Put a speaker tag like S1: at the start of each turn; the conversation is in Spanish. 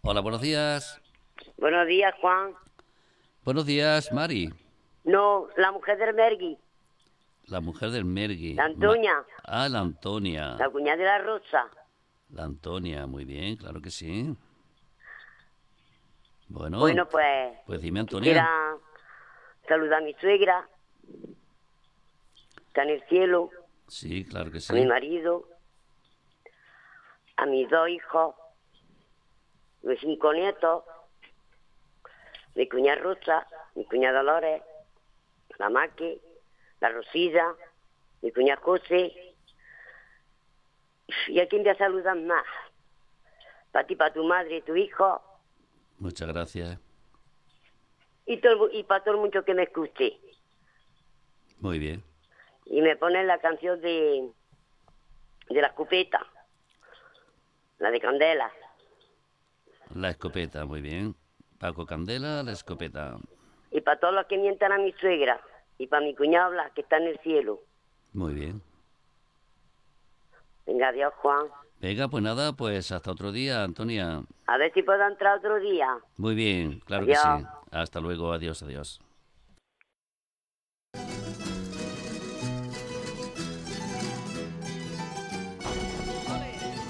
S1: Hola, buenos días.
S2: Buenos días, Juan.
S1: Buenos días, Mari,
S2: No, la mujer del Mergui,
S1: la mujer del Mergui.
S2: la Antonia,
S1: La Antonia.
S2: la cuñada de la Rosa.
S1: La Antonia, muy bien, claro que sí. Bueno,
S2: Bueno, pues
S1: pues dime, Antonia.
S2: quisiera saludar a mi suegra, está en el cielo,
S1: Sí, claro que
S2: a mi
S1: sí.
S2: marido, a mis dos hijos, mis 5 nietos, mi cuñada Rosa, mi cuñada Dolores, la Maque, la Rosilla, mi cuñada José. ¿Y a quién te saludan más? Para ti, para tu madre y tu hijo,
S1: Muchas gracias.
S2: y para todo el mundo que me escuche.
S1: Muy bien.
S2: Y me ponen la canción de la escopeta, la de Candela.
S1: La escopeta, muy bien. Paco Candela, la escopeta.
S2: Y para todos los que mientan a mi suegra. Y para mi cuñado Blas, que está en el cielo.
S1: Muy bien.
S2: Venga, adiós, Juan.
S1: Venga, pues nada, pues hasta otro día, Antonia.
S2: A ver si puedo entrar otro día.
S1: Muy bien, claro que
S2: Adiós.
S1: sí. Hasta luego, adiós, adiós.